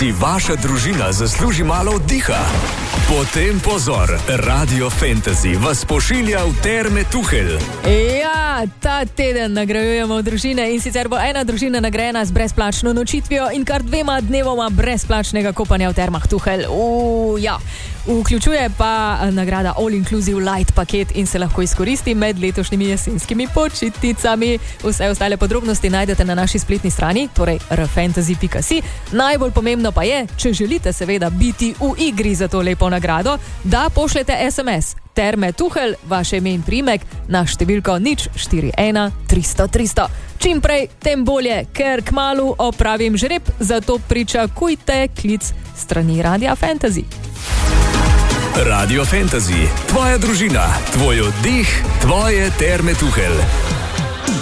Si vaša družina zasluži malo oddiha? Potem pozor, Radio Fantasy vas pošilja v Terme Tuhelj. Ja, ta teden nagrajujemo družine in sicer bo ena družina nagrajena z brezplačno nočitvijo in kar 2 dnevoma brezplačnega kopanja v Termah Tuhelj. Ja. Vključuje pa nagrada All Inclusive Light paket in se lahko izkoristi med letošnjimi jesenskimi počitnicami. Vse ostale podrobnosti najdete na naši spletni strani, torej rfantasy.si. Najbolj pomembno pa je, če želite seveda biti v igri za to lepo nagrado, da pošljete SMS Terme Tuhelj, vaše ime in priimek na številko 041 300 300. Čim prej, tem bolje, ker kmalu opravim žreb, zato pričakujte klic strani Radia Fantasy. Radio Fantasy, tvoja družina, tvoj oddih, tvoje Terme Tuhelj.